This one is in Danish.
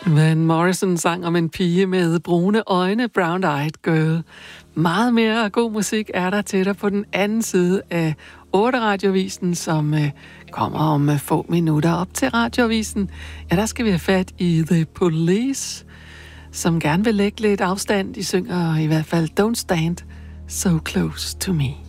Van Morrison sang om en pige med brune øjne, brown-eyed girl. Meget mere god musik er der til dig på den anden side af 8-radiovisen, som kommer om få minutter op til radiovisen. Ja, der skal vi have fat i The Police, som gerne vil lægge lidt afstand. De synger i hvert fald Don't Stand So Close To Me.